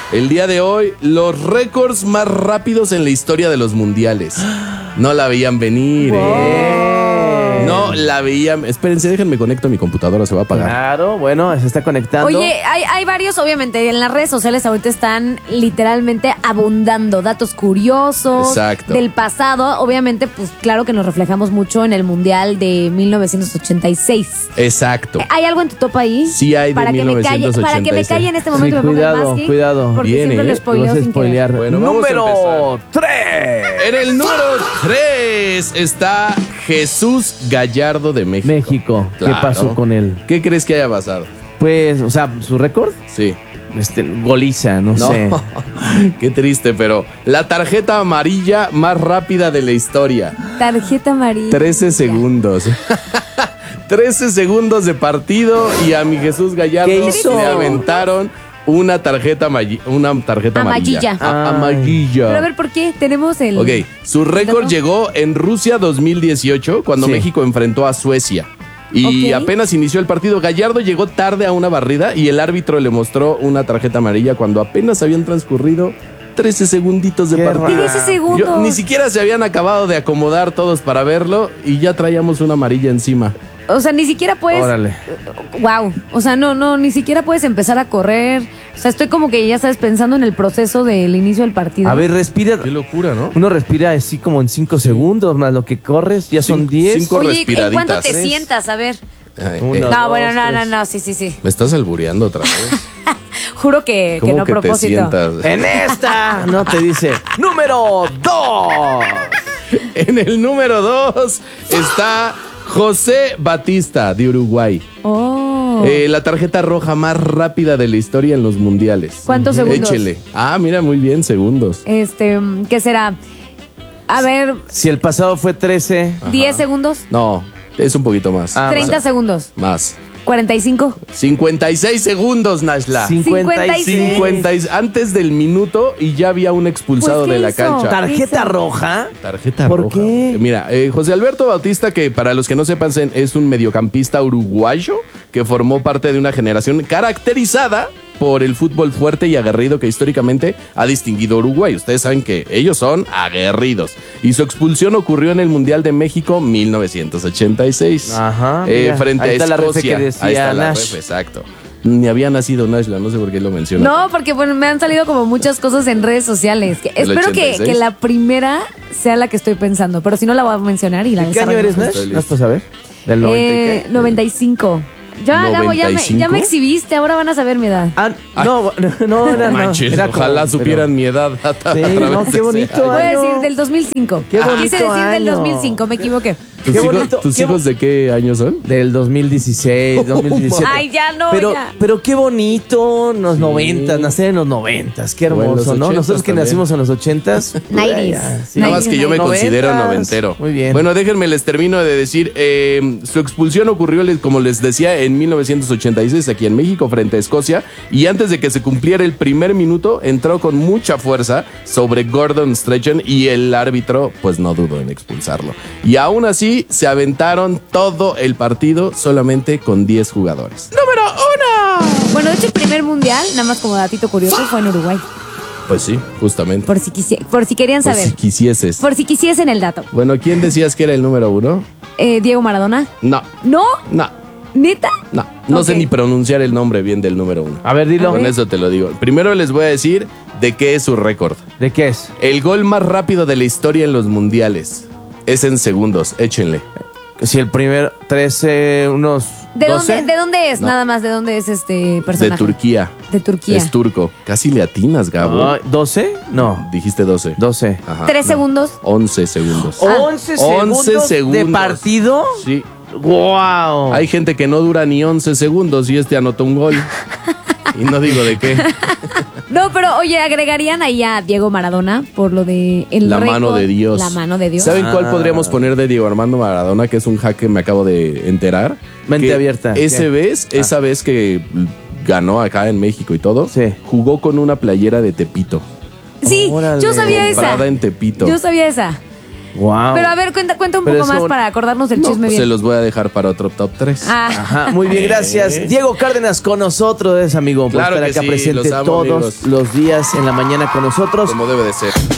El día de hoy, los récords más rápidos en la historia de los mundiales. No la veían venir, No la veían. Espérense, déjenme conecto a mi computadora, se va a apagar. Claro, bueno, se está conectando. Oye, hay varios, obviamente, en las redes sociales ahorita están literalmente abundando datos curiosos. Exacto. Del pasado. Obviamente, pues claro que nos reflejamos mucho en el Mundial de 1986. Exacto. ¿Hay algo en tu top ahí? Sí hay de para que 1986. Para que me calle en este momento Sí, me ponga el masking, cuidado. Porque Viene, siempre lo spoileo Vas a sin querer. spoilear. Bueno, vamos a Número 3. En el número 3 está Jesús Gallardo de México. México. Claro. ¿Qué pasó con él? ¿Qué crees que haya pasado? Pues, o sea, su récord, Sí. goliza, no sé. Qué triste, pero la tarjeta amarilla más rápida de la historia. Tarjeta amarilla. 13 segundos. 13 segundos de partido y a mi Jesús Gallardo ¿Qué hizo? le aventaron una tarjeta amarilla. Amarilla. Amarilla. Pero a ver, ¿por qué? Tenemos el... Ok, su récord ¿dato? llegó en Rusia 2018 cuando Sí. México enfrentó a Suecia. Y Ok. apenas inició el partido. Gallardo llegó tarde a una barrida y el árbitro le mostró una tarjeta amarilla cuando apenas habían transcurrido 13 segunditos de Qué partido. raro. 13 segundos. Ni siquiera se habían acabado de acomodar todos para verlo y ya traíamos una amarilla encima. O sea, ni siquiera puedes... Órale. Wow. O sea, no, ni siquiera puedes empezar a correr. O sea, estoy como que ya sabes pensando en el proceso del inicio del partido. A ver, respira. Qué locura, ¿no? Uno respira así como en 5 segundos, más lo que corres, ya son 10. cinco Oye, ¿en cuánto respiraditas. te sientas? A ver. Ay, Uno. No, dos, bueno, tres. no, sí. me estás albureando otra vez. Juro que ¿Cómo no a que te propósito. sientas? En esta, no te dice. Número 2. En el número 2 está José Batista de Uruguay. Oh. La tarjeta roja más rápida de la historia en los mundiales. ¿Cuántos segundos? Échele. Ah, mira, muy bien, segundos. ¿Qué será? A ver, Si el pasado fue 13. 10 segundos, No, es un poquito más. 30 segundos, Más. 45. 56 segundos, Nashla. 56. 50 antes del minuto y ya había un expulsado Pues, ¿qué de la hizo? cancha. ¿Tarjeta Hizo. roja? Tarjeta ¿Por roja. qué? Mira, José Alberto Bautista, que para los que no sepan es un mediocampista uruguayo que formó parte de una generación caracterizada por el fútbol fuerte y aguerrido que históricamente ha distinguido a Uruguay. Ustedes saben que ellos son aguerridos. Y su expulsión ocurrió en el Mundial de México 1986. Ajá, mira, Frente ahí a está la refe Escocia. que decía Ahí está la Nash. refe, exacto. Ni había nacido Nashla, no sé por qué lo menciona. No, porque bueno, me han salido como muchas cosas en redes sociales. ¿El Espero que 86? la primera sea la que estoy pensando, pero si no la voy a mencionar y la ¿De qué año eres, desarrollamos. Nash? ¿No vas a saber? ¿Del 90 y qué? 95. Ya, Gabo, ya ¿95? me exhibiste, ahora van a saber mi edad. Ah, no, No manches, era como- ojalá supieran pero- mi edad. Sí, no, qué bonito. Voy a año. decir del 2005. Qué bonito Quise decir del año. 2005, me equivoqué. ¿Tus, Qué hijos, bonito, ¿tus qué hijos de qué año son? Del 2016, 2017. Ay, ya no, pero, ya. pero qué bonito, en los 90, nacer en los 90, qué O en los hermoso, ¿no? 80s Nosotros que también. nacimos en los 80s. 90s. Nada más que yo me 90s. considero noventero. Muy bien. Bueno, déjenme les termino de decir. Su expulsión ocurrió, como les decía, en 1986 aquí en México frente a Escocia. Y antes de que se cumpliera el primer minuto, entró con mucha fuerza sobre Gordon Strachan y el árbitro pues no dudó en expulsarlo. Y aún así se aventaron todo el partido solamente con 10 jugadores. ¡Número 1! Bueno, de hecho, el primer mundial, nada más como datito curioso, fue en Uruguay. Pues sí, justamente. Por si querían Por saber. si quisieses. Por si quisiesen el dato. Bueno, ¿quién decías que era el número 1? Diego Maradona. No, ¿No? no. ¿Neta? No sé Ok. ni pronunciar el nombre bien del número 1. A ver, dilo. Con eso te lo digo. Primero les voy a decir de qué es su récord. ¿De qué es? El gol más rápido de la historia en los mundiales. Es en segundos, échenle. Si el primer 13, unos ¿De 12. dónde es? No. Nada más, ¿de dónde es este De personaje? Turquía. De Turquía. Es turco. Casi le atinas, Gabo. Ah, ¿12? No, Dijiste 12. 12. Ajá, 3 no. segundos. 11 segundos. 11 segundos, 11 segundos. de partido. Sí. ¡Wow! Hay gente que no dura ni 11 segundos y anotó un gol. Y no digo de qué. No, pero oye, agregarían ahí a Diego Maradona por lo de el La récord. mano de Dios. La mano de Dios. ¿Saben cuál Ah. podríamos poner de Diego Armando Maradona? Que es un hack que me acabo de enterar. Mente Que abierta. Esa vez que ganó acá en México y todo, Sí. jugó con una playera de Tepito. Sí, Órale. yo sabía esa. Comprada en Tepito. Yo sabía esa. Wow. Pero a ver, cuenta un Pero poco es más un- para acordarnos del No, chisme pues se bien. los voy a dejar para otro top 3. Ajá, muy bien, gracias. Diego Cárdenas con nosotros, amigo. Por Claro estar que acá sí, presente los amo, todos amigos. los días en la mañana con nosotros. Como debe de ser.